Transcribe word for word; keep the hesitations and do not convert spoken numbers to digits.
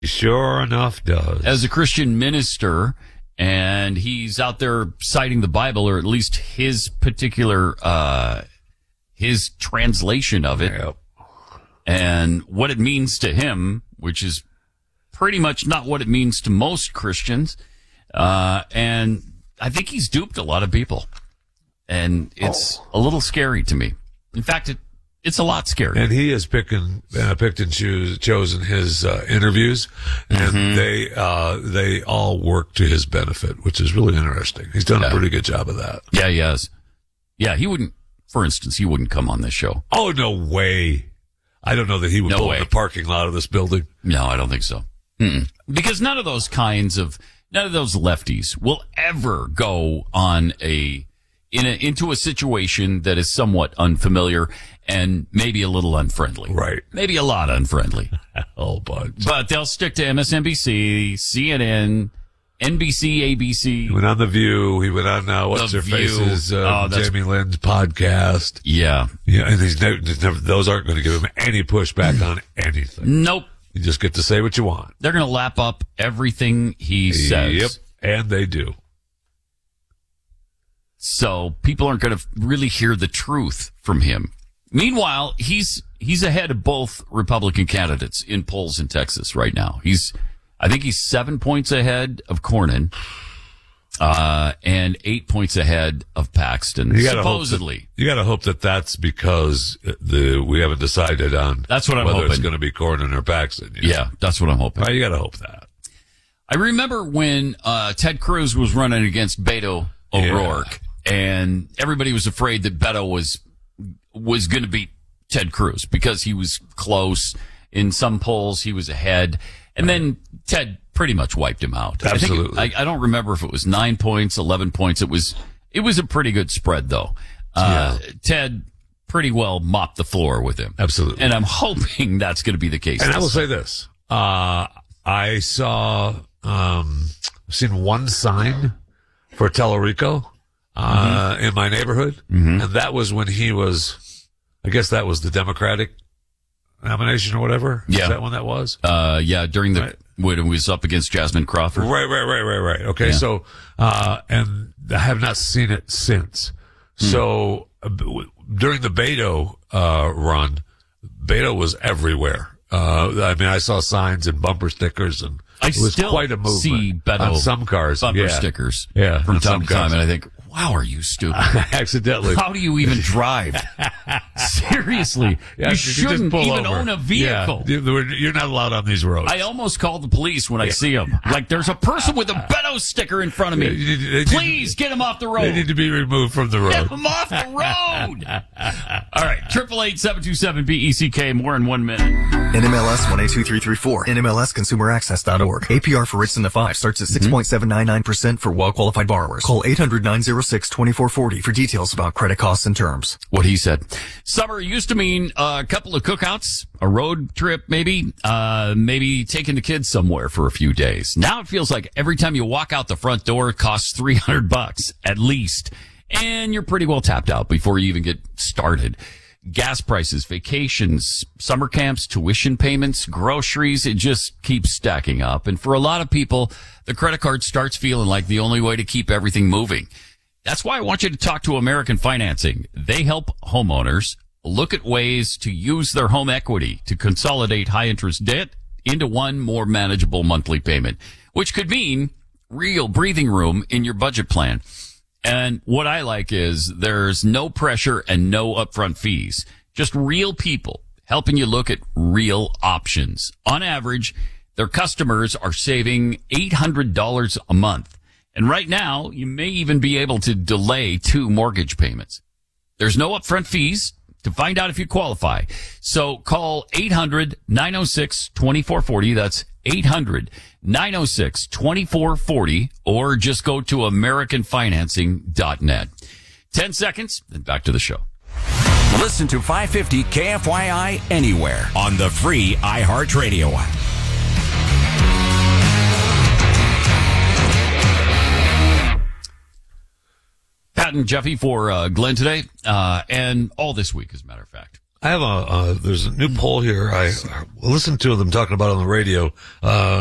Sure enough does. As a Christian minister, and he's out there citing the Bible, or at least his particular, uh, his translation of it, Yep. and what it means to him, which is pretty much not what it means to most Christians. Uh, and I think he's duped a lot of people. And it's oh. a little scary to me. In fact, it, it's a lot scary. And he has picked and, uh, picked and choose, chosen his uh, interviews, and mm-hmm. they uh, they all work to his benefit, which is really interesting. He's done yeah. a pretty good job of that. Yeah, he has. Yeah, he wouldn't, for instance, he wouldn't come on this show. Oh, no way. I don't know that he would no pull way. in the parking lot of this building. No, I don't think so. Mm-mm. Because none of those kinds of, none of those lefties will ever go on a, in a, into a situation that is somewhat unfamiliar and maybe a little unfriendly. Right. Maybe a lot unfriendly. A whole bunch. But they'll stick to M S N B C, C N N, N B C, A B C. He went on The View. He went on, uh, what's her face's, uh, oh, Jamie Lynn's podcast. Yeah. Yeah. And he's never, he's never, those aren't going to give him any pushback on anything. Nope. You just get to say what you want. They're going to lap up everything he says. Yep. And they do. So people aren't going to really hear the truth from him. Meanwhile, he's, he's ahead of both Republican candidates in polls in Texas right now. He's, I think he's seven points ahead of Cornyn, uh, and eight points ahead of Paxton, you supposedly. That, you gotta hope that that's because the, we haven't decided on that's what I'm whether hoping. It's going to be Cornyn or Paxton. You know? Yeah, that's what I'm hoping. Right, you gotta hope that. I remember when, uh, Ted Cruz was running against Beto O'Rourke, yeah. and everybody was afraid that Beto was, was going to beat Ted Cruz because he was close. In some polls, he was ahead. And then Ted pretty much wiped him out. Absolutely. I, think, I, I don't remember if it was nine points, eleven points. It was, it was a pretty good spread though. Uh, yeah. Ted pretty well mopped the floor with him. Absolutely. And I'm hoping that's going to be the case. And I will say this. Uh, I saw, um, I've seen one sign for Tellerico, uh, mm-hmm. in my neighborhood. Mm-hmm. And that was when he was, I guess that was the Democratic nomination or whatever. Yeah. Is that when that was? Uh, yeah, during the, right. when it was up against Jasmine Crawford. Right, right, right, right, right. Okay. Yeah. So, uh, and I have not seen it since. Hmm. So uh, during the Beto, uh, run, Beto was everywhere. Uh, I mean, I saw signs and bumper stickers and I it was still quite a movement see Beto on some cars. Bumper yeah. stickers. Yeah. From time some to time. cars. And I think, wow, are you stupid? Accidentally. How do you even drive? Seriously. Yeah, you you shouldn't even over. own a vehicle. Yeah, you're not allowed on these roads. I almost call the police when I see them. Like, there's a person with a Beto sticker in front of me. Yeah, they, they Please need, get him off the road. They need to be removed from the road. Get him off the road. All right. triple eight seven two seven B E C K. More in one minute. N M L S one eight two three three four. N M L S consumer access dot org. A P R for rates in the five starts at six point seven nine nine percent for well-qualified borrowers. Call eight hundred nine oh six two four four oh for details about credit costs and terms. What he said. Summer used to mean a couple of cookouts, a road trip maybe, uh, maybe taking the kids somewhere for a few days. Now it feels like every time you walk out the front door, it costs three hundred bucks at least. And you're pretty well tapped out before you even get started. Gas prices, vacations, summer camps, tuition payments, groceries, it just keeps stacking up. And for a lot of people, the credit card starts feeling like the only way to keep everything moving. That's why I want you to talk to American Financing. They help homeowners look at ways to use their home equity to consolidate high interest debt into one more manageable monthly payment, which could mean real breathing room in your budget plan. And what I like is there's no pressure and no upfront fees. Just real people helping you look at real options. On average, their customers are saving eight hundred dollars a month. And right now, you may even be able to delay two mortgage payments. There's no upfront fees to find out if you qualify. So call eight hundred nine oh six two four four oh. That's eight hundred nine oh six two four four oh, or just go to american financing dot net. Ten seconds, then back to the show. Listen to five fifty K F Y I anywhere on the free iHeartRadio app. Pat and Jeffy for uh, Glenn today, uh, and all this week, as a matter of fact. I have a, uh, there's a new poll here. I listened to them talking about it on the radio. Uh,